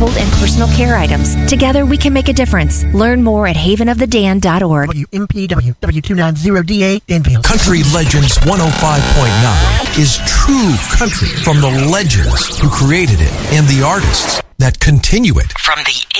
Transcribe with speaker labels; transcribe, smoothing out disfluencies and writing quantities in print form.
Speaker 1: household and personal care items. Together, we can make a difference. Learn more at havenofthedan.org.
Speaker 2: WMPW W290DA Danville.
Speaker 3: Country Legends 105.9 is true country from the legends who created it and the artists that continue it.
Speaker 4: From the